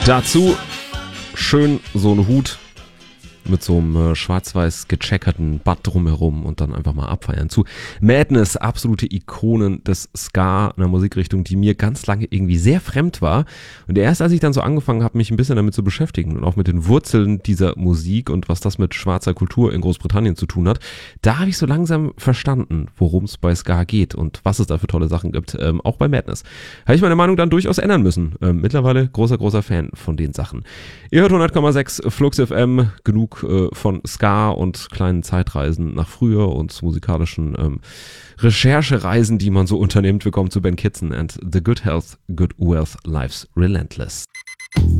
Dazu schön so ein Hut mit so einem schwarz-weiß gecheckerten Band drumherum und dann einfach mal abfeiern. Zu Madness, absolute Ikonen des Ska, einer Musikrichtung, die mir ganz lange irgendwie sehr fremd war. Und erst als ich dann so angefangen habe, mich ein bisschen damit zu beschäftigen und auch mit den Wurzeln dieser Musik und was das mit schwarzer Kultur in Großbritannien zu tun hat, da habe ich so langsam verstanden, worum es bei Ska geht und was es da für tolle Sachen gibt, auch bei Madness. Habe ich meine Meinung dann durchaus ändern müssen. Mittlerweile großer Fan von den Sachen. Ihr hört 100,6 Flux FM, genug von Ska und kleinen Zeitreisen nach früher und musikalischen Recherchereisen, die man so unternimmt. Willkommen zu Ben Kitson and The Good Health, Good Wealth, Life's Relentless.